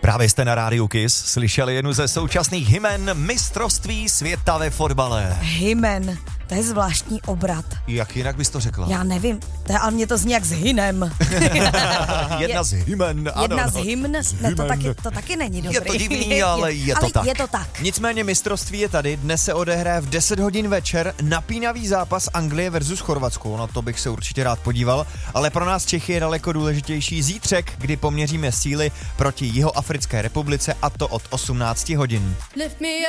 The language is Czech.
Právě jste na rádiu Kiss slyšeli jednu ze současných hymen mistrovství světa ve fotbale. Hymen, to je zvláštní obrat. Jak jinak bys to řekla? Já nevím, ale mě to zní jak s hynem. Jedna z hymen, ano. Jedna z hymn? Ne, to taky není dobrý. Je to divný, ale je to tak. Je to tak. Nicméně mistrovství je tady, dnes se odehraje v 10 hodin večer napínavý zápas Anglie versus Chorvatsko. Na to bych se určitě rád podíval, ale pro nás Čechy je daleko důležitější zítřek, kdy poměříme síly proti Jihoafrické republice, a to od 18 hodin.